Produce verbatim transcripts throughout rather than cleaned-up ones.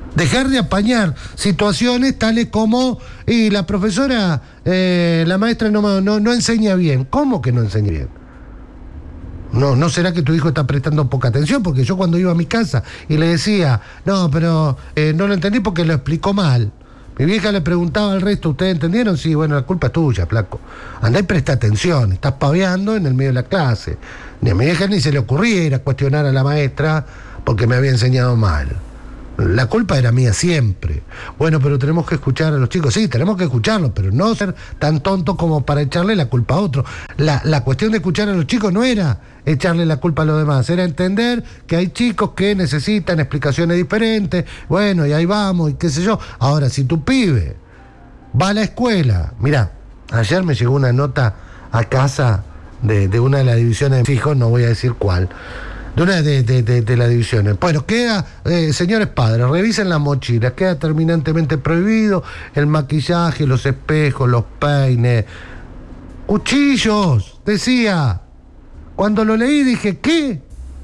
Dejar de apañar situaciones tales como, y la profesora, eh, la maestra no, no, no enseña bien. ¿Cómo que no enseña bien? No, ¿no será que tu hijo está prestando poca atención? Porque yo cuando iba a mi casa y le decía, no, pero eh, no lo entendí porque lo explicó mal. Mi vieja le preguntaba al resto, ¿ustedes entendieron? Sí, bueno, la culpa es tuya, flaco. Andá y presta atención, estás paveando en el medio de la clase. Ni a mi vieja ni se le ocurría ir a cuestionar a la maestra porque me había enseñado mal. La culpa era mía siempre. Bueno, pero tenemos que escuchar a los chicos. Sí, tenemos que escucharlos, pero no ser tan tontos como para echarle la culpa a otro. La, la cuestión de escuchar a los chicos no era echarle la culpa a los demás, era entender que hay chicos que necesitan explicaciones diferentes. Bueno, y ahí vamos, y qué sé yo. Ahora, si tu pibe va a la escuela... Mirá, ayer me llegó una nota a casa de, de una de las divisiones de mis hijos, no voy a decir cuál, de una de, de, de, de las divisiones. Bueno, queda, eh, señores padres, revisen las mochilas, queda terminantemente prohibido el maquillaje, los espejos, los peines, cuchillos, decía. Cuando lo leí dije, ¿qué?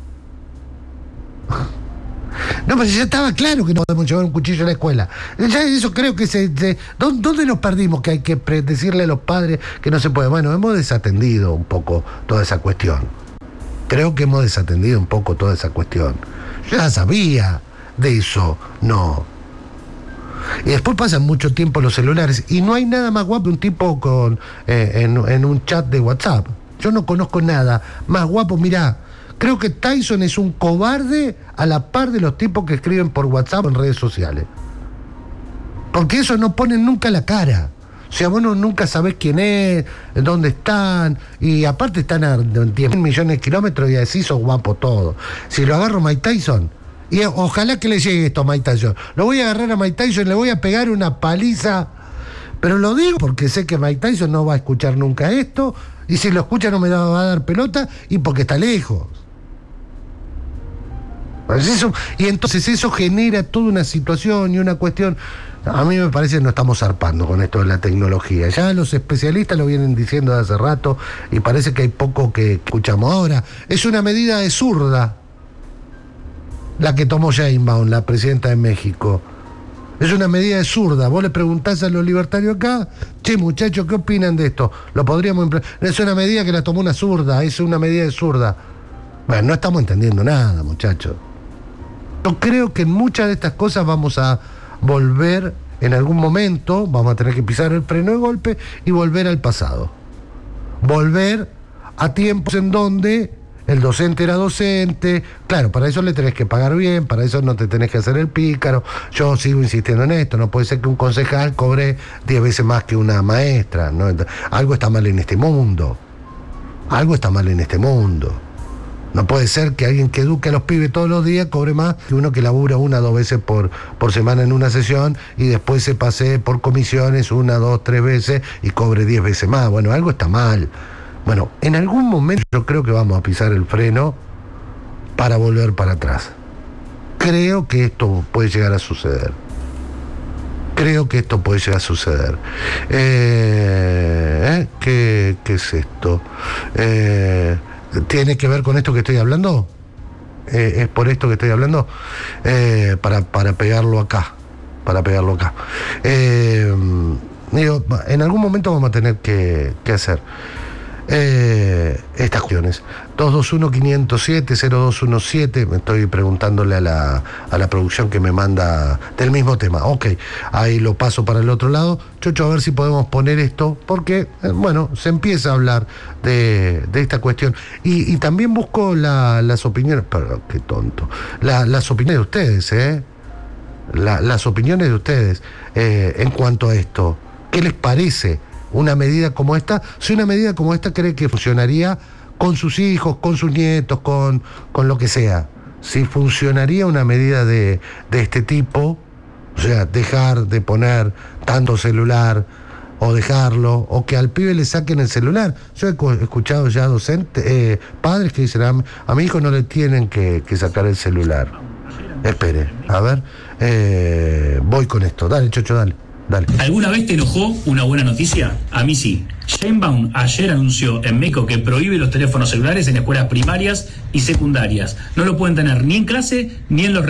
No, pero ya estaba claro que no podemos llevar un cuchillo a la escuela. Ya eso creo que se... se ¿Dónde nos perdimos que hay que decirle a los padres que no se puede? Bueno, hemos desatendido un poco toda esa cuestión. Creo que hemos desatendido un poco toda esa cuestión. Yo ya sabía de eso, no. Y después pasan mucho tiempo los celulares y no hay nada más guapo que un tipo con eh, en, en un chat de WhatsApp. Yo no conozco nada más guapo. Mirá, creo que Tyson es un cobarde a la par de los tipos que escriben por WhatsApp en redes sociales. Porque esos no ponen nunca la cara. O sea, vos no, nunca sabés quién es, dónde están, y aparte están a diez mil millones de kilómetros y así sos guapo todo. Si lo agarro a Mike Tyson, y ojalá que le llegue esto a Mike Tyson, lo voy a agarrar a Mike Tyson y le voy a pegar una paliza, pero lo digo porque sé que Mike Tyson no va a escuchar nunca esto, y si lo escucha no me va a dar pelota, y porque está lejos. Pues eso, y entonces eso genera toda una situación y una cuestión. A mí me parece que no estamos zarpando con esto de la tecnología. Ya los especialistas lo vienen diciendo de hace rato y parece que hay poco que escuchamos ahora. Es una medida de zurda la que tomó Sheinbaum, la presidenta de México. Es una medida de zurda. Vos le preguntás a los libertarios acá, che, muchachos, ¿qué opinan de esto? Lo podríamos implementar. Es una medida que la tomó una zurda, es una medida de zurda. Bueno, no estamos entendiendo nada, muchachos. Yo creo que en muchas de estas cosas vamos a volver en algún momento, vamos a tener que pisar el freno de golpe y volver al pasado. Volver a tiempos en donde el docente era docente. Claro, para eso le tenés que pagar bien, para eso no te tenés que hacer el pícaro. Yo sigo insistiendo en esto, no puede ser que un concejal cobre diez veces más que una maestra, ¿no? Algo está mal en este mundo. Algo está mal en este mundo. No puede ser que alguien que eduque a los pibes todos los días cobre más que uno que labura una o dos veces por, por semana en una sesión y después se pase por comisiones una, dos, tres veces y cobre diez veces más. Bueno, algo está mal. Bueno, en algún momento yo creo que vamos a pisar el freno para volver para atrás. Creo que esto puede llegar a suceder. Creo que esto puede llegar a suceder. Eh, ¿eh? ¿Qué, ¿Qué es esto? Eh... ¿Tiene que ver con esto que estoy hablando? Eh, ¿Es por esto que estoy hablando? Eh, para, para pegarlo acá. Para pegarlo acá. Eh, digo, en algún momento vamos a tener que, que hacer eh, estas cuestiones. dos dos uno, cinco cero siete, cero dos uno siete. Me estoy preguntándole a la, a la producción que me manda del mismo tema. Ok, ahí lo paso para el otro lado. Chocho, a ver si podemos poner esto, porque, eh, bueno, se empieza a hablar de, de esta cuestión. Y, y también busco la, las opiniones, perdón, qué tonto, la, las opiniones de ustedes, ¿eh? La, las opiniones de ustedes eh, en cuanto a esto. ¿Qué les parece una medida como esta? Si una medida como esta cree que funcionaría con sus hijos, con sus nietos, con, con lo que sea. Si funcionaría una medida de, de este tipo, o sea, dejar de poner tanto celular, o dejarlo, o que al pibe le saquen el celular. Yo he escuchado ya docentes, eh, padres que dicen, a, a mi hijo no le tienen que, que sacar el celular. Espere, a ver, eh, voy con esto. Dale, Chocho, dale. Dale. ¿Alguna vez te enojó una buena noticia? A mí sí. Sheinbaum ayer anunció en México que prohíbe los teléfonos celulares en escuelas primarias y secundarias. No lo pueden tener ni en clase ni en los